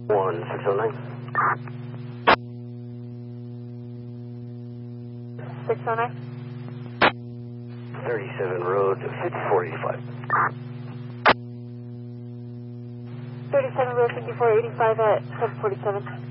1609. 609. 37 Road, 5485. 37 Road 5485 at 747.